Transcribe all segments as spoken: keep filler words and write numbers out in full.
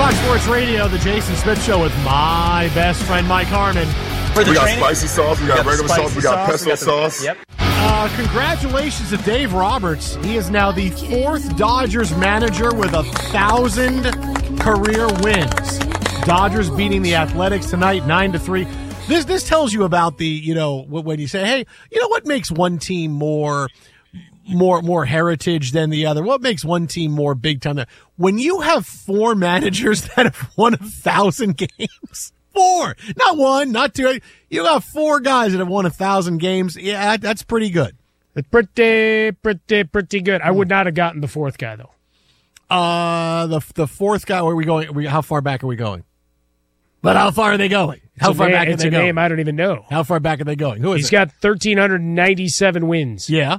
Fox Sports Radio, the Jason Smith Show with my best friend Mike Harmon. For the we got training? Spicy sauce, we got, we got regular sauce, we got pesto we got the, sauce. Yep. Uh, congratulations to Dave Roberts. He is now the fourth Dodgers manager with a thousand career wins. Dodgers beating the Athletics tonight, nine to three. This this tells you about the, you know, when you say, hey, you know what makes one team more more more heritage than the other? What makes one team more big time? When you have four managers that have won a thousand games, four, not one, not two. You have four guys that have won a thousand games. Yeah, that's pretty good. It's pretty, pretty, pretty good. I would not have gotten the fourth guy though. Uh, the the fourth guy. Where are we going? Are we, how far back are we going? But how far are they going? How it's far name, back are it's they a going? name I don't even know. How far back are they going? Who is He's it? got one thousand three hundred ninety-seven wins. Yeah.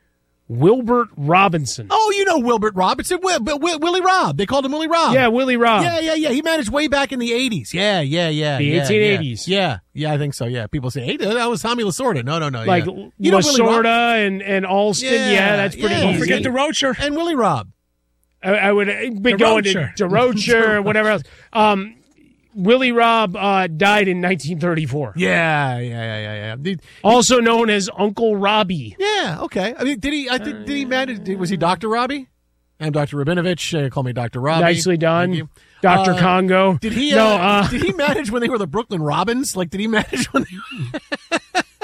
Wilbert Robinson. Oh, you know Wilbert Robinson. Will, Will, Willie Robb. They called him Willie Robb. Yeah, Willie Robb. Yeah, yeah, yeah. He managed way back in the eighties. Yeah, yeah, yeah. The yeah, eighteen eighties. Yeah. yeah, yeah, I think so. Yeah, people say, hey, that was Tommy Lasorda. No, no, no. Like yeah. you know Lasorda and, and Alston. Yeah, yeah that's pretty yeah. easy. Don't forget DeRocher. And Willie Robb. I, I would be going to DeRocher or whatever else. Um, Willie Robb uh, died in nineteen thirty-four. Yeah, yeah, yeah, yeah. yeah. Did, also known as Uncle Robbie. Yeah, okay. I mean, did he? I think did he manage? Did, was he Doctor Robbie? I'm Doctor Rabinovich. Uh, call me Doctor Robbie. Nicely done, Doctor Uh, Congo. Did he? Uh, no, uh, did he manage when they were the Brooklyn Robins? Like, did he manage when? They...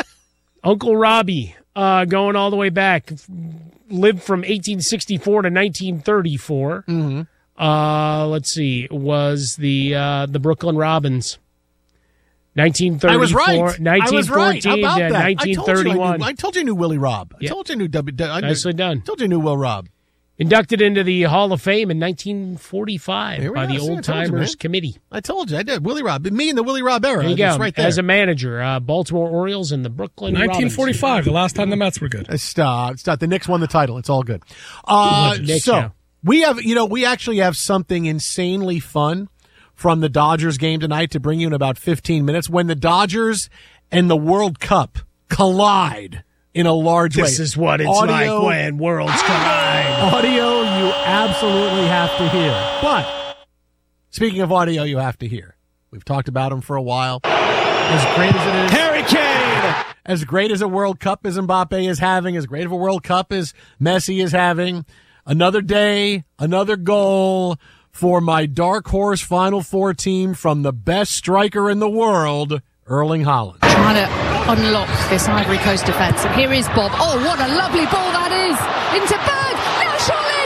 Uncle Robbie, uh, going all the way back, lived from eighteen sixty-four to nineteen thirty-four. Mm-hmm. Uh, let's see, was the uh, the Brooklyn Robins. nineteen thirty-four, I was right. nineteen fourteen I was right. How about to that? nineteen thirty-one. I told you I knew, I told you I knew Willie Robb. I yep. told you I knew W. I knew, Nicely done. I told you I knew Will Robb. Inducted into the Hall of Fame in nineteen forty-five by the See, Old Timers Committee. I told you I did. Willie Robb. Me and the Willie Robb era. There you go. Right there. As a manager, uh, Baltimore Orioles and the Brooklyn nineteen forty-five, Robins. the last time the Mets were good. Stop. Stop. The Knicks won the title. It's all good. Uh, Knicks, so. yeah. We have, you know, we actually have something insanely fun from the Dodgers game tonight to bring you in about fifteen minutes when the Dodgers and the World Cup collide in a large way. This is what it's Audio, like when worlds collide. Audio you absolutely have to hear. But speaking of audio you have to hear, we've talked about him for a while. As great as it is. Harry Kane! As great as a World Cup as Mbappe is having, as great of a World Cup as Messi is having, another day, another goal for my dark horse Final Four team from the best striker in the world, Erling Haaland. Trying to unlock this Ivory Coast defence. And here is Bob. Oh, what a lovely ball that is. Into Berg. Now surely.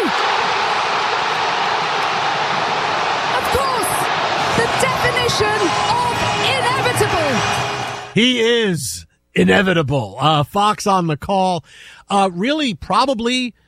Of course. The definition of inevitable. He is inevitable. Uh, Fox on the call. Uh, really, probably